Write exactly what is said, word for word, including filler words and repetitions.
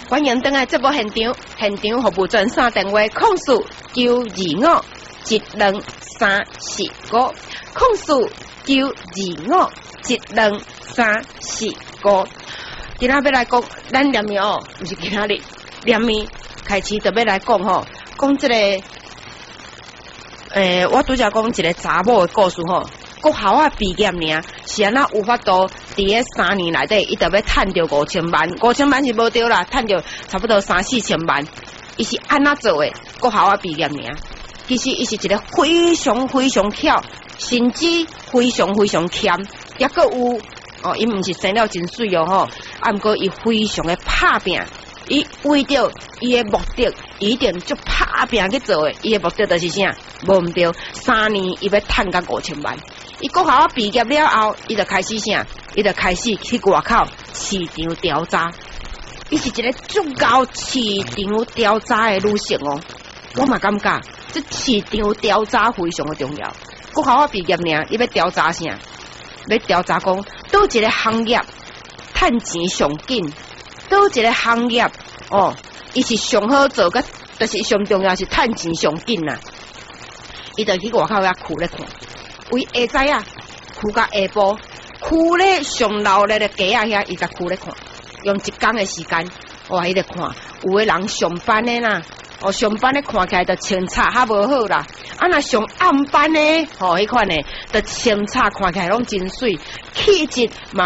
欢迎登来节目现场，现场服务专线电话：空四九二五一两三四五，空四九二五一两三四五。今仔要来讲，咱念面哦，毋是今仔日念面开始就要来讲吼，讲即、这个，诶、欸，我拄则讲一个查某的故事吼。国校啊毕业尔，是安那有法度伫个三年内底，伊就要趁着五千万，五千万是无对啦，趁着差不多三四千万。伊是安那做诶？国校啊毕业尔，其实伊是一个非常非常巧，甚至非常非常欠，抑阁有哦，伊毋是生了真水哦吼，啊毋过伊非常的拍拼，伊为着伊诶目的，伊一定足拍拼去做诶。伊诶目的就是啥？无毋对，三年伊要趁到五千万。伊国校啊毕业了后，伊就开始啥？伊就开始去外口市场调查。伊是一个足够市场调查的女性哦。我嘛感觉，这市场调查非常的重要。国校啊毕业尔，伊要调查啥？要调查讲，倒一个行业趁钱上紧，倒一个行业哦，伊是上好做，个就是上重要是趁钱上紧呐。伊就去外口遐区咧看。为下早啊，区甲下晡，区咧上楼咧咧街啊遐，伊甲区咧看，用一工的时间，哇，伊咧看，有个人上班的啦，哦，上班咧看起来就清擦较无好啦，啊，若上暗班的，哦，迄款的，就清擦看起来拢真水，气质嘛。